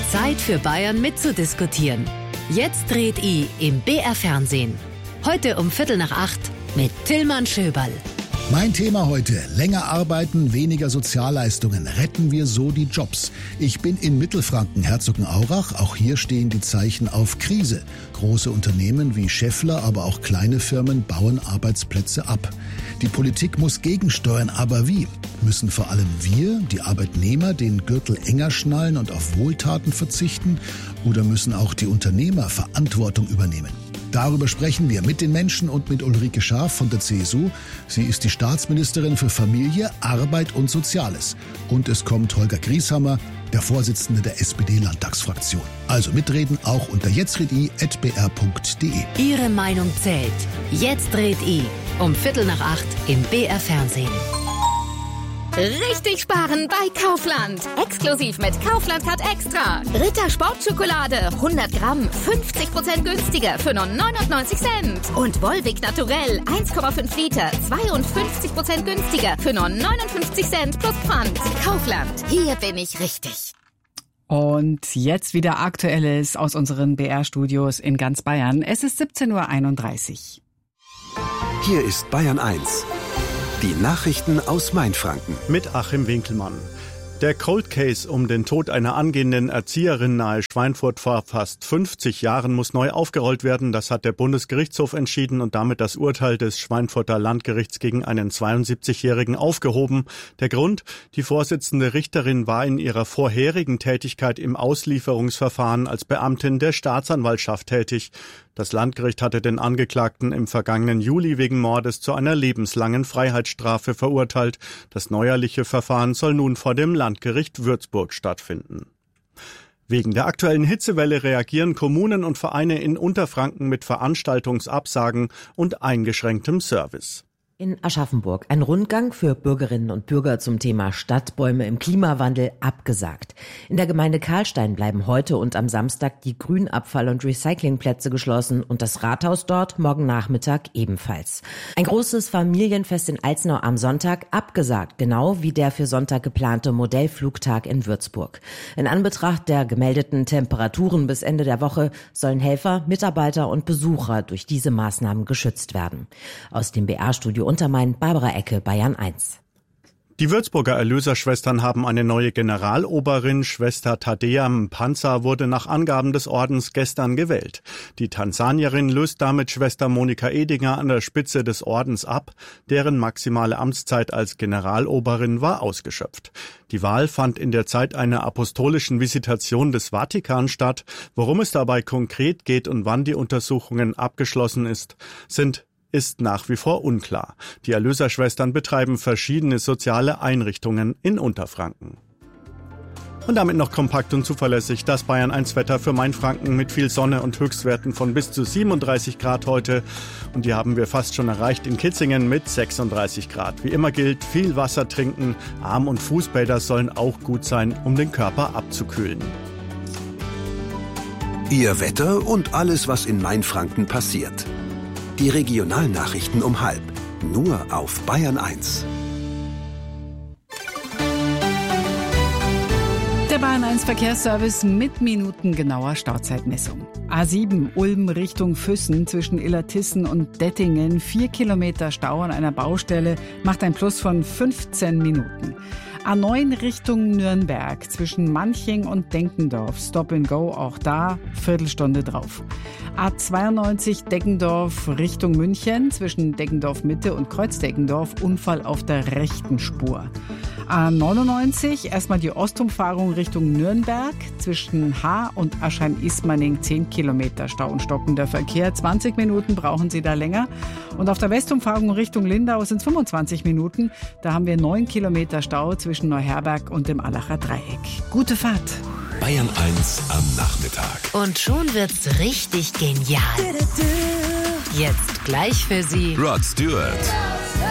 Zeit für Bayern mitzudiskutieren. Jetzt dreht I im BR Fernsehen. Heute um 7:45 mit Tillmann Schöberl. Mein Thema heute: länger arbeiten, weniger Sozialleistungen. Retten wir so die Jobs? Ich bin in Mittelfranken, Herzogenaurach. Auch hier stehen die Zeichen auf Krise. Große Unternehmen wie Schaeffler, aber auch kleine Firmen bauen Arbeitsplätze ab. Die Politik muss gegensteuern, aber wie? Müssen vor allem wir, die Arbeitnehmer, den Gürtel enger schnallen und auf Wohltaten verzichten? Oder müssen auch die Unternehmer Verantwortung übernehmen? Darüber sprechen wir mit den Menschen und mit Ulrike Schaaf von der CSU. Sie ist die Staatsministerin für Familie, Arbeit und Soziales. Und es kommt Holger Grieshammer, der Vorsitzende der SPD-Landtagsfraktion. Also mitreden auch unter jetztredI@br.de. Ihre Meinung zählt. Jetzt dreht I um 7:45 im BR Fernsehen. Richtig sparen bei Kaufland. Exklusiv mit Kaufland Card Extra. Ritter Sportschokolade 100 Gramm 50% günstiger für nur 99 Cent. Und Volvic Naturell 1,5 Liter 52% günstiger für nur 59 Cent plus Pfand. Kaufland, hier bin ich richtig. Und jetzt wieder Aktuelles aus unseren BR-Studios in ganz Bayern. Es ist 17:31 Uhr. Hier ist Bayern 1. Die Nachrichten aus Mainfranken. Mit Achim Winkelmann. Der Cold Case um den Tod einer angehenden Erzieherin nahe Schweinfurt vor fast 50 Jahren muss neu aufgerollt werden. Das hat der Bundesgerichtshof entschieden und damit das Urteil des Schweinfurter Landgerichts gegen einen 72-Jährigen aufgehoben. Der Grund: Die Vorsitzende Richterin war in ihrer vorherigen Tätigkeit im Auslieferungsverfahren als Beamtin der Staatsanwaltschaft tätig. Das Landgericht hatte den Angeklagten im vergangenen Juli wegen Mordes zu einer lebenslangen Freiheitsstrafe verurteilt. Das neuerliche Verfahren soll nun vor dem Landgericht Würzburg stattfinden. Wegen der aktuellen Hitzewelle reagieren Kommunen und Vereine in Unterfranken mit Veranstaltungsabsagen und eingeschränktem Service. In Aschaffenburg ein Rundgang für Bürgerinnen und Bürger zum Thema Stadtbäume im Klimawandel abgesagt. In der Gemeinde Karlstein bleiben heute und am Samstag die Grünabfall- und Recyclingplätze geschlossen und das Rathaus dort morgen Nachmittag ebenfalls. Ein großes Familienfest in Alzenau am Sonntag abgesagt, genau wie der für Sonntag geplante Modellflugtag in Würzburg. In Anbetracht der gemeldeten Temperaturen bis Ende der Woche sollen Helfer, Mitarbeiter und Besucher durch diese Maßnahmen geschützt werden. Aus dem BR-Studio Untermain, Barbara Ecke, Bayern 1. Die Würzburger Erlöserschwestern haben eine neue Generaloberin. Schwester Tadea Mpanza wurde nach Angaben des Ordens gestern gewählt. Die Tansanierin löst damit Schwester Monika Edinger an der Spitze des Ordens ab. Deren maximale Amtszeit als Generaloberin war ausgeschöpft. Die Wahl fand in der Zeit einer apostolischen Visitation des Vatikan statt. Worum es dabei konkret geht und wann die Untersuchungen abgeschlossen ist nach wie vor unklar. Die Erlöserschwestern betreiben verschiedene soziale Einrichtungen in Unterfranken. Und damit noch kompakt und zuverlässig das Bayern 1 Wetter für Mainfranken mit viel Sonne und Höchstwerten von bis zu 37 Grad heute. Und die haben wir fast schon erreicht in Kitzingen mit 36 Grad. Wie immer gilt, viel Wasser trinken. Arm- und Fußbäder sollen auch gut sein, um den Körper abzukühlen. Ihr Wetter und alles, was in Mainfranken passiert. Die Regionalnachrichten um 12:30. Nur auf Bayern 1. Der Bayern 1 Verkehrsservice mit minutengenauer Stauzeitmessung. A7 Ulm Richtung Füssen zwischen Illertissen und Dettingen. 4 Kilometer Stau an einer Baustelle macht ein Plus von 15 Minuten. A9 Richtung Nürnberg zwischen Manching und Denkendorf. Stop and Go, auch da Viertelstunde drauf. A92 Deggendorf Richtung München zwischen Deggendorf Mitte und Kreuzdeckendorf. Unfall auf der rechten Spur. A99 erstmal die Ostumfahrung Richtung Nürnberg zwischen Haar und Aschheim-Ismaning. 10 Kilometer Stau und stockender Verkehr. 20 Minuten brauchen Sie da länger. Und auf der Westumfahrung Richtung Lindau sind es 25 Minuten. Da haben wir 9 Kilometer Stau zwischen Neuherberg und dem Allacher Dreieck. Gute Fahrt. Bayern 1 am Nachmittag. Und schon wird's richtig genial. Jetzt gleich für Sie Rod Stewart.